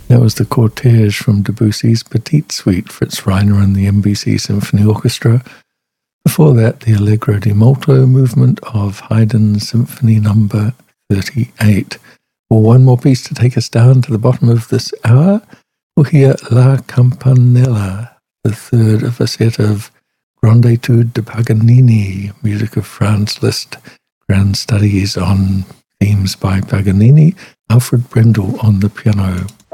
That was the Cortege from Debussy's Petite Suite, Fritz Reiner and the NBC Symphony Orchestra. Before that, the Allegro di Molto movement of Haydn's Symphony No. 38. Well, one more piece to take us down to the bottom of this hour. We'll hear La Campanella, the third of a set of Grande Etude de Paganini, music of Franz Liszt, grand studies on themes by Paganini, Alfred Brendel on the piano.